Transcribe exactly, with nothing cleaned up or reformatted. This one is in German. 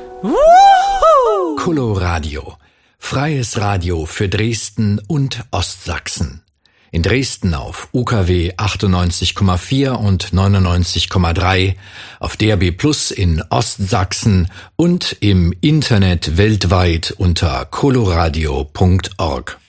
Wuhu! Coloradio. Freies Radio für Dresden und Ostsachsen. In Dresden auf U K W achtundneunzig Komma vier und neunundneunzig Komma drei, auf D A B Plus in Ostsachsen und im Internet weltweit unter coloradio punkt org.